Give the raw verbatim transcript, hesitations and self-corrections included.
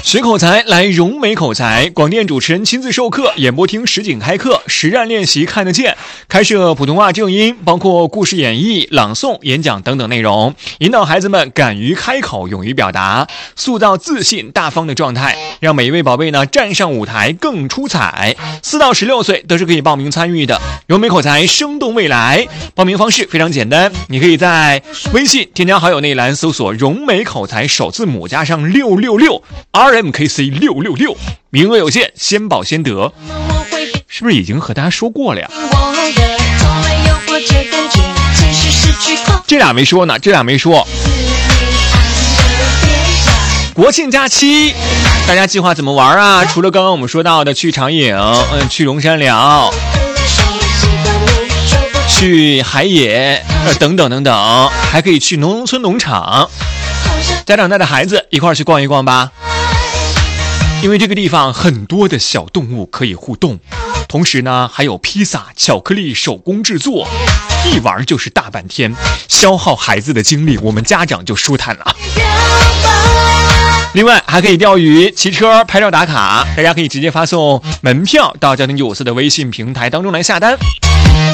学口才来融美口才，广电主持人亲自授课，演播厅实景开课，实战练习看得见，开设普通话正音，包括故事演绎、朗诵、演讲等等内容，引导孩子们敢于开口，勇于表达，塑造自信大方的状态，让每一位宝贝呢站上舞台更出彩。四到十六岁都是可以报名参与的，融美口才生动未来。报名方式非常简单，你可以在微信添加好友那一栏搜索融美口才首字母加上六六六 R M K C 六六六，名额有限，先报先得。是不是已经和大家说过了呀？这俩没说呢，这俩没说。国庆假期大家计划怎么玩啊？除了刚刚我们说到的去长影，嗯，去龙山寮，去海野，呃，等等等等，还可以去农村农场，家长带着孩子一块儿去逛一逛吧。因为这个地方很多的小动物可以互动，同时呢还有披萨、巧克力手工制作，一玩就是大半天，消耗孩子的精力，我们家长就舒坦了。另外还可以钓鱼、骑车、拍照打卡，大家可以直接发送门票到家庭九五四的微信平台当中来下单。